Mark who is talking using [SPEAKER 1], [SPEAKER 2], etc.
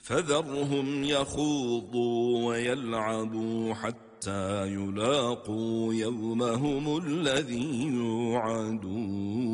[SPEAKER 1] فذرهم يخوضوا ويلعبوا حتى يلاقوا يومهم الذي يوعدون.